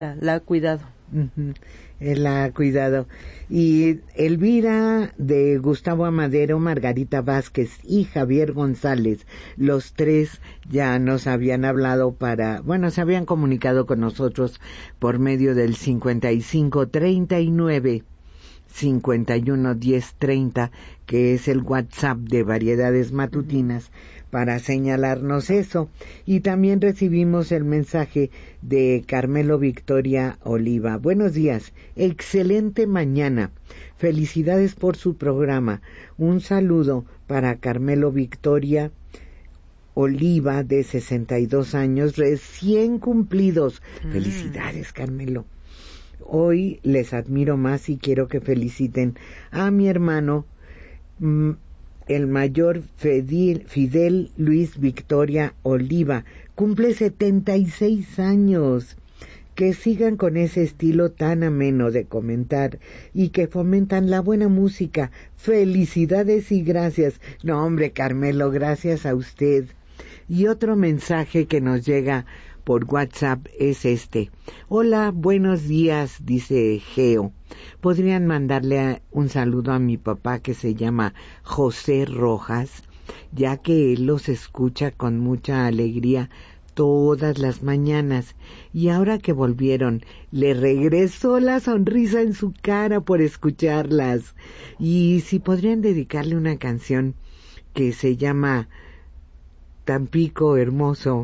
la ha cuidado. Uh-huh. Él la ha cuidado. Y Elvira de Gustavo Amadero, Margarita Vázquez y Javier González, los tres ya nos habían hablado se habían comunicado con nosotros por medio del 5539-511030, que es el WhatsApp de Variedades Matutinas, para señalarnos eso. Y también recibimos el mensaje de Carmelo Victoria Oliva. Buenos días, excelente mañana, felicidades por su programa. Un saludo para Carmelo Victoria Oliva, de 62 años, recién cumplidos. Felicidades, Carmelo. Hoy les admiro más y quiero que feliciten a mi hermano, el mayor Fidel Luis Victoria Oliva. Cumple 76 años. Que sigan con ese estilo tan ameno de comentar y que fomentan la buena música. Felicidades y gracias. No, hombre, Carmelo, gracias a usted. Y otro mensaje que nos llega por WhatsApp es este. Hola, buenos días, dice Geo. ¿Podrían mandarle un saludo a mi papá, que se llama José Rojas, ya que él los escucha con mucha alegría todas las mañanas, y ahora que volvieron le regresó la sonrisa en su cara por escucharlas? Y si podrían dedicarle una canción que se llama Tampico Hermoso,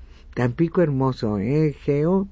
Geo,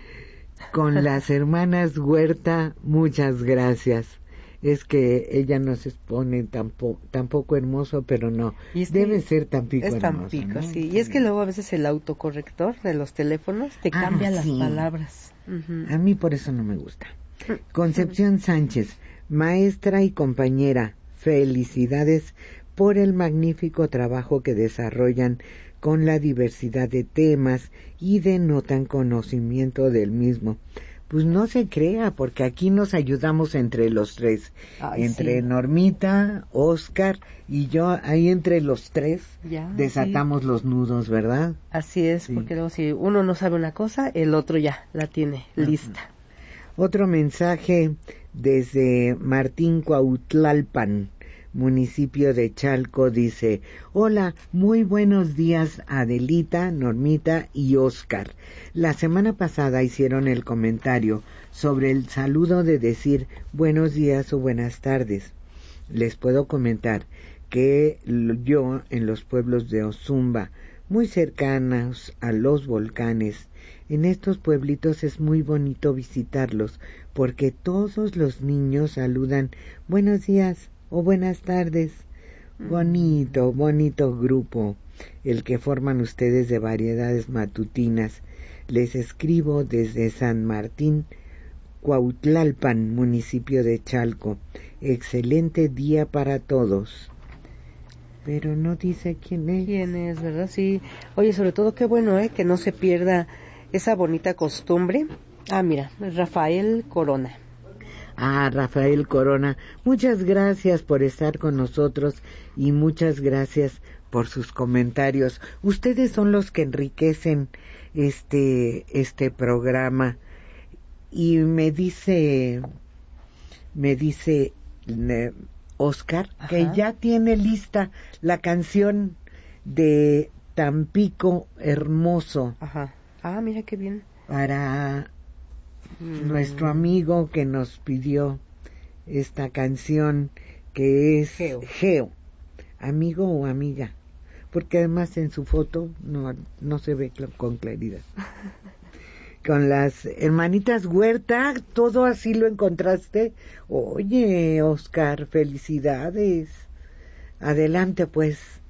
con las hermanas Huerta. Muchas gracias. Es que ella nos expone tampoco hermoso, pero no, debe ser Tampico es hermoso. Tampico, ¿no? sí. Y es que luego a veces el autocorrector de los teléfonos te cambia las palabras. A mí por eso no me gusta. Concepción Sánchez, maestra y compañera, felicidades por el magnífico trabajo que desarrollan con la diversidad de temas y denotan conocimiento del mismo. Pues no se crea, porque aquí nos ayudamos entre los tres. Entre Normita, Oscar y yo, ahí entre los tres desatamos los nudos, ¿verdad? Así es, porque luego si uno no sabe una cosa, el otro ya la tiene lista. Otro mensaje desde Martín Cuautlalpan, municipio de Chalco, dice: hola, muy buenos días Adelita, Normita y Oscar. La semana pasada hicieron el comentario sobre el saludo de decir buenos días o buenas tardes. Les puedo comentar que yo, en los pueblos de Ozumba, muy cercanos a los volcanes, en estos pueblitos es muy bonito visitarlos, porque todos los niños saludan buenos días o buenas tardes. Bonito grupo el que forman ustedes de Variedades Matutinas. Les escribo desde San Martín, Cuautlalpan, municipio de Chalco. Excelente día para todos. Pero no dice quién es. ¿Quién es, verdad? Sí. Oye, sobre todo qué bueno, que no se pierda esa bonita costumbre. Mira, Rafael Corona. Rafael Corona, muchas gracias por estar con nosotros y muchas gracias por sus comentarios. Ustedes son los que enriquecen este programa. Y me dice Oscar que ya tiene lista la canción de Tampico Hermoso. Mira qué bien. Para nuestro amigo que nos pidió esta canción, que es Geo, amigo o amiga, porque además en su foto no se ve con claridad. Con las hermanitas Huerta, todo así lo encontraste. Oye, Oscar, felicidades. Adelante pues.